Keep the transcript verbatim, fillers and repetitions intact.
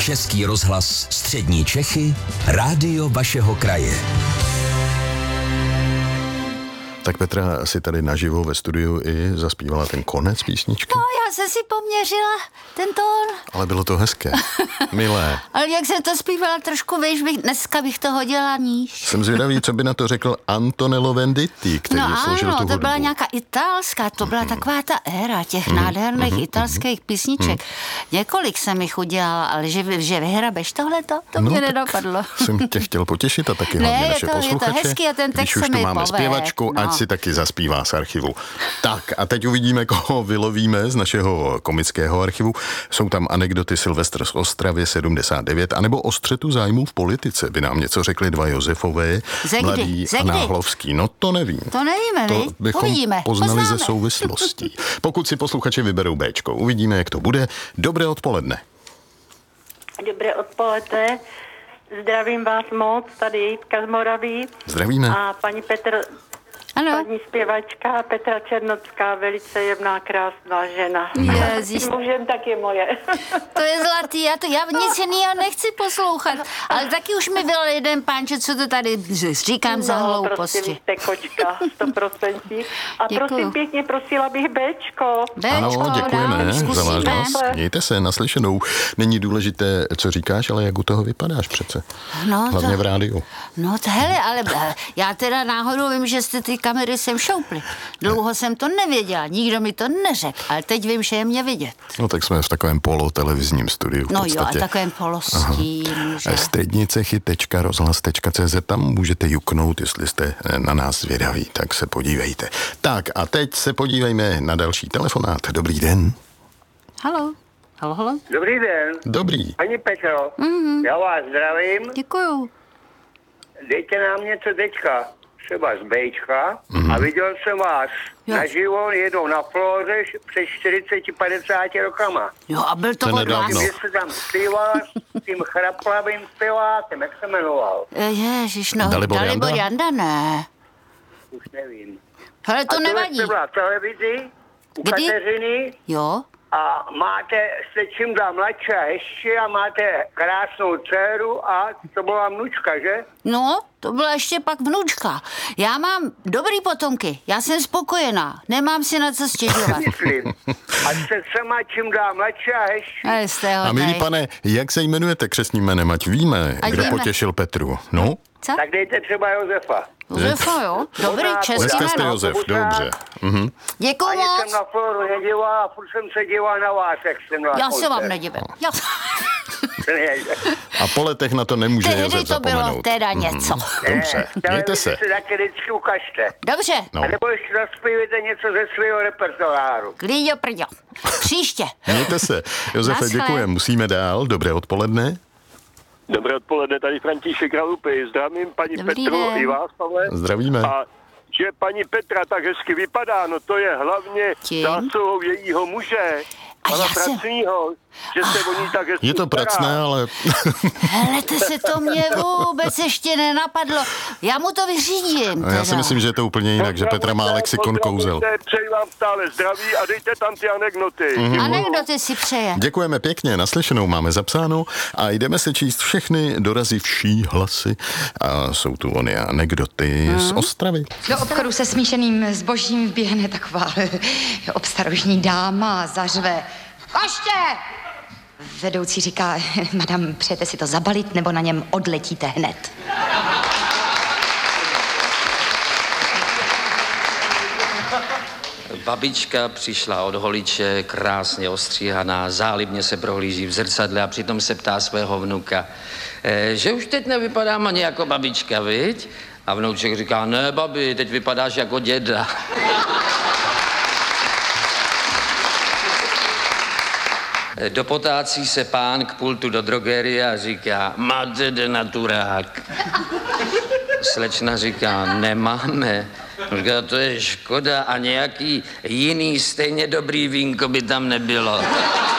Český rozhlas Střední Čechy, rádio vašeho kraje. Tak Petra si tady naživo ve studiu i zaspívala ten konec písničky. No, já jsem si poměřila ten tón. Ale bylo to hezké, milé. Ale jak jsem to zpívala trošku, víš, bych, dneska bych to hodila níž. Jsem zvědavý, co by na to řekl Antonello Venditti, který no složil ano, tu to hudbu. byla nějaká italská, to byla mm. taková ta éra těch mm. nádherných mm. italských písniček. Mm. Několik jsem jich udělala, ale že, že vyhrabeš tohleto, to no, mě nedopadlo. Jsem tě chtěl potěšit a taky ne, hlavně je naše to, posluchače. Je to hezký a ten text když už se tu mi máme poved, zpěvačku, no. ať si taky zaspívá z archivu. Tak a teď uvidíme, koho vylovíme z našeho komického archivu. Jsou tam anekdoty Silvestr z Ostravy sedmdesát devět, anebo o střetu zájmů v politice. By nám něco řekli dva Josefové, Zegdy, Mladý zegdy. a Náhlovský. No to nevím. To nevíme, To my? bychom Uvidíme, poznali poznáme. ze souvislostí. Pokud si posluchači vyberou Béčko, uvidíme, jak to bude. Dobré odpoledne. Dobré odpoledne. Zdravím vás moc, tady Jitka z Moravy. Zdravíme. A paní Petr, Ano. paní zpěvačka Petra Černocká, velice jemná, krásná žena. Ježíš. S mužem tak je moje. To je zlatý, já, to, já nic jiného nechci poslouchat, ale taky už mi byl jeden pánče, co to tady říkám za No, hlouposti. prostě vy jste kočka, sto procent. A Děkuju. prosím pěkně, prosila bych Béčko. Béčko, Ano, děkujeme dám, za váš zkusíme. hlas. Mějte se, naslyšenou. Není důležité, co říkáš, ale jak u toho vypadáš přece. No, Hlavně to, v rádiu. no to hele, ale eh, já teda náhodou vím, že jste ty kamery sem šoupli. Dlouho jsem to nevěděla, nikdo mi to neřekl, ale teď vím, že je mě vidět. No tak jsme v takovém polotelevizním studiu v No podstatě. jo, a takovém polostín, že... střednicechy tečka rozhlas tečka cé zet, tam můžete juknout, jestli jste na nás zvědaví, tak se podívejte. Tak a teď se podívejme na další telefonát. Dobrý den. Halo, halo, halo. Dobrý den. Dobrý. Paní Petro, Mhm. já vás zdravím. Děkuju. Dejte nám něco teďka, třeba z Bejčka. A viděl jsem vás Jo. naživo jednou na Flóře před čtyřiceti padesáti rokama. Jo, a byl to To od vás? nedávno. Vy jste tam zpíval s tím chraplavým zpěvákem, jak se jmenoval? Eh, Ježiš, no, Dalibor Dalibor Janda? Janda, ne. Už nevím. Hele, to a nevadí. jste byla v televizi u Kdy? Kateřiny Jo, a máte, jste čím dál mladší a hezčí a máte krásnou dceru a to byla vnučka, že? no, to byla ještě pak vnučka. Já mám dobrý potomky, já jsem spokojená, nemám si na co stěžovat. Myslím. A jste sama čím dál mladší a hezčí. Ale jste A milý hodnej. pane, jak se jmenujete křestním jménem, ať víme, Ať kdo víme. potěšil Petru? No, Co? Tak dejte třeba Josefa. Josefa, jo? Dobrý Možná český dneska jste jméno. Josef, dobře. Mhm. Děkuju Ani jsem moc. na Floru nedíval a furt jsem se díval na vás, jak jsem na Já se vám koncert. nedivím. Já... A po letech na to nemůže Tehdy Josef to bylo zapomenout. teda něco. Dobře, Ne, mějte se. se taky vždycky ukažte. Dobře, No. A nebo ještě zaspívajte něco ze svého repertoáru. klíďo prďo. Příště. Mějte se. Josefe, Naschle. děkujem. Musíme dál. Dobré odpoledne. Dobré odpoledne, tady František Kralupy. Zdravím paní Dobrý Petru den. i vás, Pavle. Zdravíme. A že paní Petra tak hezky vypadá, no to je hlavně Tím? zásluhou jejího muže, A pana já jsem- Pracnýho, že se o ní tak hezky Je to stará. pracné, ale Helete se, to mě vůbec ještě nenapadlo. Já mu to vyřídím. já si teda. myslím, že je to úplně jinak, že Petra má lexikon kouzel. Pozdravujte, přeji vám stále zdraví a dejte tam ty anekdoty. Mhm. Anekdoty si přeje. Děkujeme pěkně, naslyšenou máme zapsáno a jdeme se číst všechny dorazivší hlasy. A jsou tu ony anekdoty z Ostravy. Do obchodu se smíšeným zbožím vběhne taková obstarožní dáma a zařve. Koště! Vedoucí říká, madam, přejete si to zabalit, nebo na něm odletíte hned. Babička přišla od holiče, krásně ostříhaná, zálibně se prohlíží v zrcadle a přitom se ptá svého vnuka, e, že už teď nevypadám ani jako babička, viď? A vnouček říká, ne, babi, teď vypadáš jako děda. Dopotácí se pán k pultu do drogerie a říká, máte denaturák. Slečna říká, nemáme. Říká, to je škoda a nějaký jiný stejně dobrý vínko by tam nebylo.